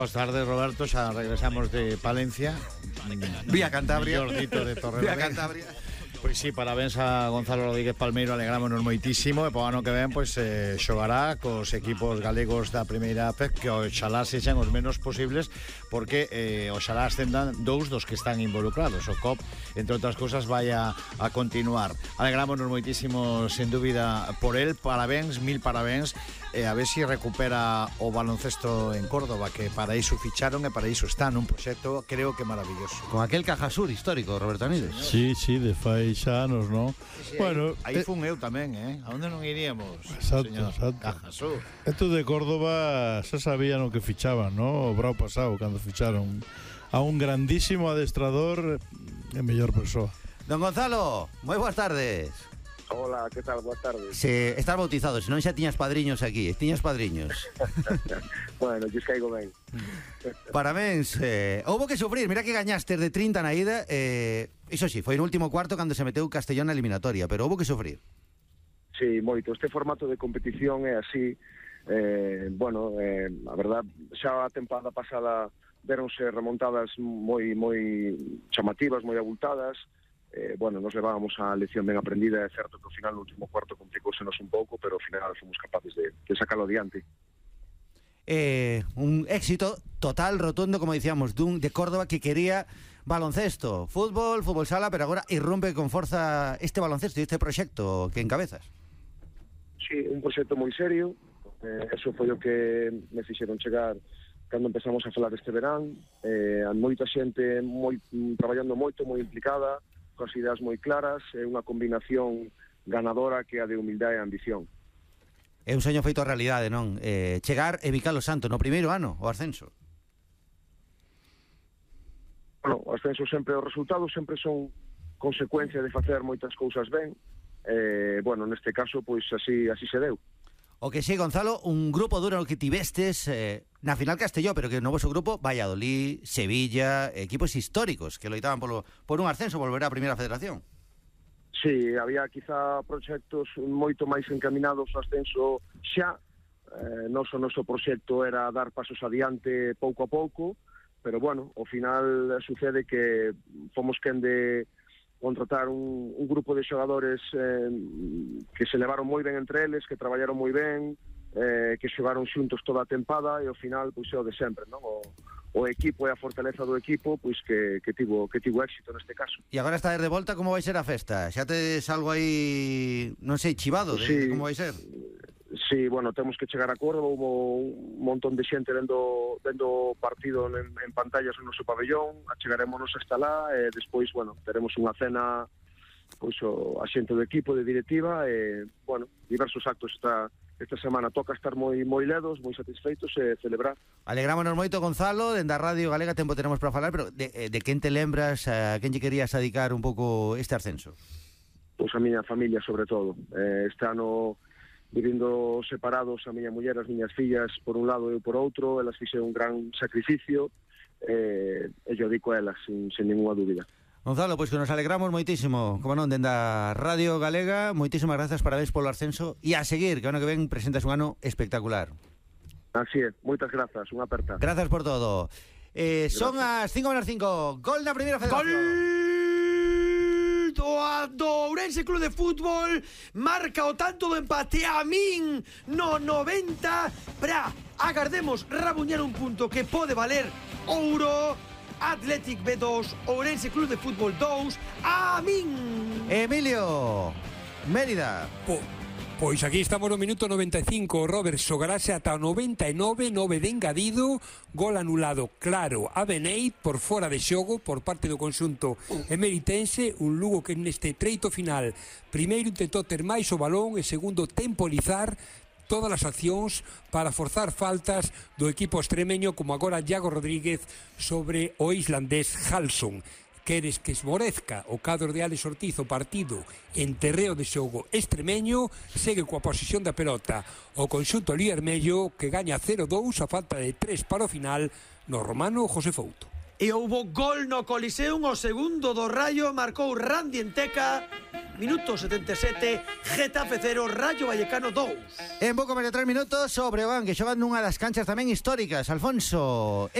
Buenas tardes, Roberto, xa regresamos de Palencia. Vía Cantabria. Dito de Vía Cantabria. Pois sí, parabéns a Gonzalo Rodríguez Palmeiro, alegrámonos moitísimo, e po ano que ven pois xogará cos equipos galegos da primeira vez, que oxalá sexan os menos posibles, porque oxalá ascendan dous dos que están involucrados. O COP, entre outras cosas, vai a continuar. Alegrámonos moitísimo, sen dúbida, por el. Parabéns, mil parabéns, e a ver si recupera o baloncesto en Córdoba, que para iso ficharon e para iso están un proxecto, creo que maravilloso. Con aquel Cajasur histórico, Roberto Anides. Sí, de fai xa anos, non? Sí, bueno, aí fun eu tamén, a onde non iríamos? Exacto, señor exacto. Cajasur. Estos de Córdoba xa sabían o que fichaban, non? O brao pasado, cando ficharon a un grandísimo adestrador e mellor persoa. Don Gonzalo, moi boas tardes. Hola, que tal? Boas tardes. Se estás bautizado, se non xa tiñas padriños aquí, tiñas padriños. Bueno, yo caigo ben. Parabéns. Houbo que sufrir, mira que gañaste de 30 na ida. Iso sí, foi no último cuarto cando se meteu Castellón na eliminatoria, pero houbo que sufrir. Sí, moito. Este formato de competición é así. A verdad, xa a temporada pasada deronse remontadas moi chamativas, moi abultadas. Nos levábamos a lección ben aprendida. É certo que ao final no último cuarto complicósenos un pouco, pero ao final fomos capaces de sacarlo adiante. Un éxito total, rotundo, como dicíamos, de Córdoba, que quería baloncesto, fútbol sala, pero agora irrompe con forza este baloncesto e este proxecto que encabezas. Sí, un proxecto moi serio. Eso foi o que me fixeron chegar cando empezamos a falar este verán. A moita xente traballando moito, moi implicada, coas ideas moi claras, é unha combinación ganadora que é a de humildade e ambición. É un soño feito a realidade, non? Chegar e bicar o santo no primeiro ano, o ascenso. Bueno, o ascenso sempre, os resultados sempre son consecuencia de facer moitas cousas ben. Neste caso, pois así se deu. O que sí, Gonzalo, un grupo duro que tivestes na final Castelló, pero que no vosso grupo Valladolid, Sevilla, equipos históricos que loitaban por un ascenso, volver á primeira federación. Sí, había quizá proxectos moito máis encaminados ao ascenso xa. O noso proxecto era dar pasos adiante pouco a pouco, pero ao final sucede que fomos quen de contratar un grupo de xogadores que se levaron moi ben entre eles, que traballaron moi ben, que xogaron xuntos toda a tempada, e ao final pois é o de sempre, non? O equipo e a fortaleza do equipo pois que tivo éxito neste caso. E agora está de volta, como vai ser a festa? Xa tedes algo aí, non sei, chivado de como vai ser? Sí, temos que chegar a Córdoba. Hubo un montón de xente vendo o partido en pantallas no noso pabellón. Achegarémonos hasta lá e despois, teremos unha cena pois a xente do equipo, de directiva, e, diversos actos esta semana. Toca estar moi ledos, moi satisfeitos e celebrar. Alegrámonos moito, Gonzalo, dende a Radio Galega tempo tenemos para falar, pero de quen te lembras, a quen lle querías dedicar un pouco este ascenso? Pois a miña familia, sobre todo. Este ano vivindo separados, a miña muller, as miñas fillas por un lado e eu por outro, elas fixeron un gran sacrificio, e yo dedico a elas sin ninguna dúbida. Gonzalo, pois que nos alegramos moitísimo, como non, dende a Radio Galega. Moitísimas grazas, parabéns polo ascenso, e a seguir, que ano que ven presentas un ano espectacular. Así é, moitas grazas, unha aperta. Gracias por todo. Son as 5:05, gol na primeira federación. Do Ourense Club de Fútbol marca o tanto do empate a min no 90 para agardemos rabuñar un punto que pode valer ouro. Athletic B2, Ourense Club de Fútbol 2, a min. Emilio Mérida. Pois aquí estamos no minuto 95, Robert, xogarase ata o 99, 9 de engadido, gol anulado claro a Beneit por fora de xogo por parte do conxunto emeritense, un Lugo que neste treito final primeiro intentou ter máis o balón e segundo temporizar todas as accións para forzar faltas do equipo extremeño, como agora Iago Rodríguez sobre o islandés Halson. Queres que esmorezca o cadro de Alex Ortiz o partido en terreo de xogo extremeño, segue coa posición da pelota o conxunto liermello, que gaña 0-2 a falta de 3 para o final no romano José Fouto. E houbo gol no Coliseum, o segundo do Rayo, marcou Randy Enteca, minuto 77, Getafe 0, Rayo Vallecano 2. En pouco máis de 3 minutos, o Breogán, que xogan nunha das canchas tamén históricas. Alfonso,